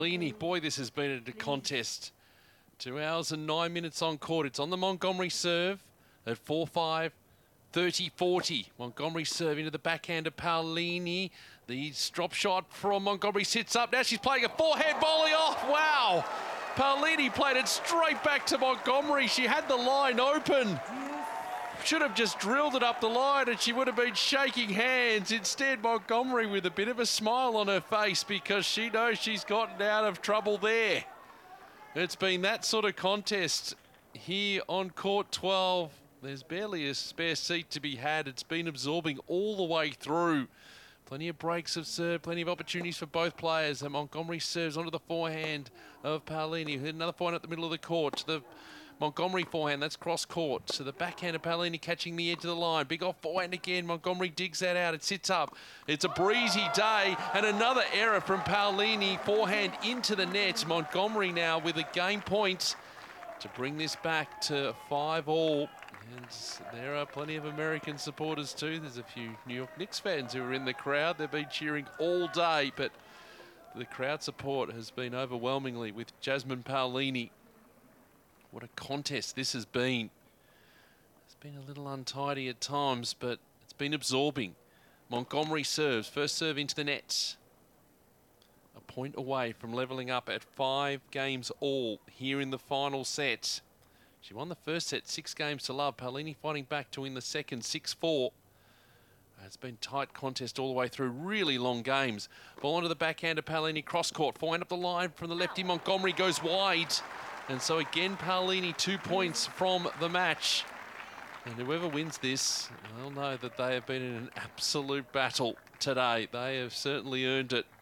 Leany, boy, this has been a contest. 2 hours and 9 minutes on court. It's on the Montgomery serve at 4-5, 30-40. Montgomery serve into the backhand of Paolini. The drop shot from Montgomery sits up. Now she's playing a forehand volley off. Wow. Paolini played it straight back to Montgomery. She had the line open. Should have just drilled it up the line and she would have been shaking hands. Instead, Montgomery with a bit of a smile on her face because she knows she's gotten out of trouble there. It's been that sort of contest here on court 12. There's barely a spare seat to be had. It's been absorbing all the way through. Plenty of breaks of serve, plenty of opportunities for both players. And Montgomery serves onto the forehand of Paolini. Another forehand at the middle of the court to the Montgomery forehand, that's cross court. So the backhand of Paolini catching the edge of the line. Big off forehand again. Montgomery digs that out. It sits up. It's a breezy day. And another error from Paolini. Forehand into the net. Montgomery now with a game point to bring this back to 5-all. And there are plenty of American supporters too. There's a few New York Knicks fans who are in the crowd. They've been cheering all day, but the crowd support has been overwhelmingly with Jasmine Paolini. What a contest this has been. It's been a little untidy at times, but it's been absorbing. Montgomery serves. First serve into the net. A point away from levelling up at 5 games all here in the final set. She won the first set 6 games to love. Paolini fighting back to win the second 6-4. It's been tight contest all the way through. Really long games. Ball onto the backhand of Paolini. Cross court. Forehand up the line from the lefty. Montgomery goes wide. And so again, Paolini 2 points from the match. And whoever wins this, they'll know that they have been in an absolute battle today. They have certainly earned it.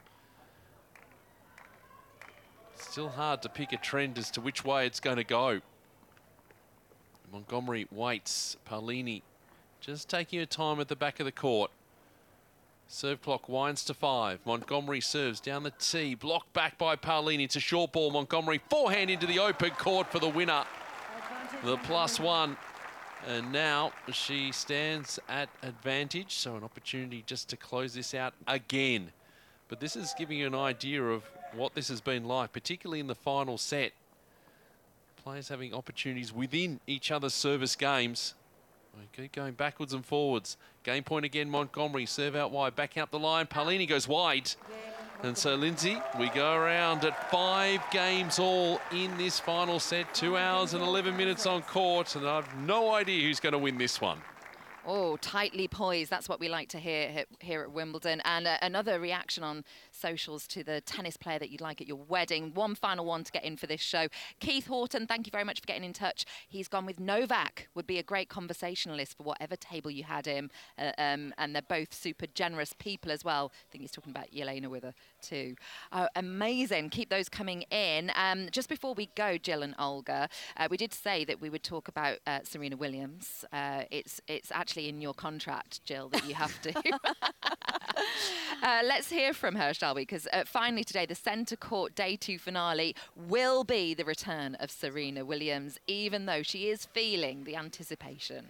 Still hard to pick a trend as to which way it's going to go. Montgomery waits. Paolini just taking her time at the back of the court. Serve clock winds to 5. Montgomery serves down the tee. Blocked back by Paolini. It's a short ball. Montgomery forehand into the open court for the winner. The +1. And now she stands at advantage. So an opportunity just to close this out again. But this is giving you an idea of what this has been like, particularly in the final set. Players having opportunities within each other's service games. We keep going backwards and forwards. Game point again, Montgomery. Serve out wide, backing up the line. Paolini goes wide. And so, Lindsay, we go around at 5 games all in this final set. 2 hours and 11 minutes on court. And I've no idea who's going to win this one. Oh, tightly poised. That's what we like to hear here at Wimbledon. And another reaction on socials to the tennis player that you'd like at your wedding. One final one to get in for this show. Keith Horton, thank you very much for getting in touch. He's gone with Novak. Would be a great conversationalist for whatever table you had him. And they're both super generous people as well. I think he's talking about Yelena with her too. Amazing. Keep those coming in. Just before we go, Jill and Olga, we did say that we would talk about Serena Williams. It's actually in your contract, Jill, that you have to. Let's hear from her, shall we? Because finally today, the Centre Court Day 2 finale will be the return of Serena Williams, even though she is feeling the anticipation.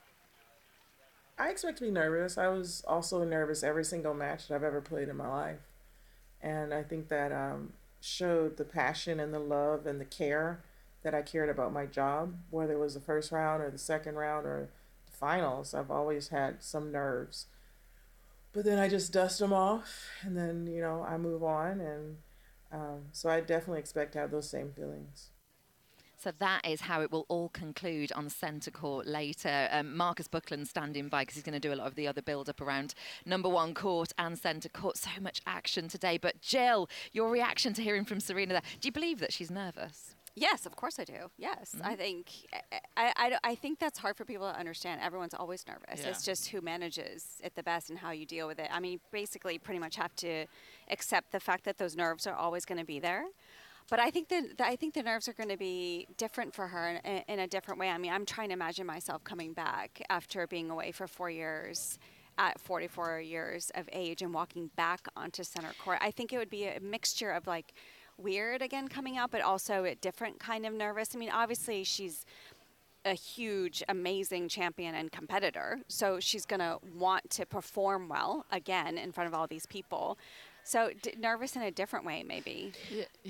I expect to be nervous. I was also nervous every single match that I've ever played in my life. And I think that showed the passion and the love and the care that I cared about my job, whether it was the first round or the second round or the finals. I've always had some nerves. But then I just dust them off, and then, you know, I move on. And so I definitely expect to have those same feelings. So that is how it will all conclude on Centre Court later. Marcus Buckland standing by because he's going to do a lot of the other build-up around number 1 court and Centre Court. So much action today. But Jill, your reaction to hearing from Serena there. Do you believe that she's nervous? Yes, of course I do. Yes, I think that's hard for people to understand. Everyone's always nervous. Yeah. It's just who manages it the best and how you deal with it. I mean, basically, pretty much have to accept the fact that those nerves are always going to be there. But I think the nerves are going to be different for her in a different way. I mean, I'm trying to imagine myself coming back after being away for 4 years at 44 years of age and walking back onto center court. I think it would be a mixture of like weird again coming out, but also a different kind of nervous. I mean, obviously she's a huge, amazing champion and competitor, so she's going to want to perform well again in front of all these people. So nervous in a different way, maybe.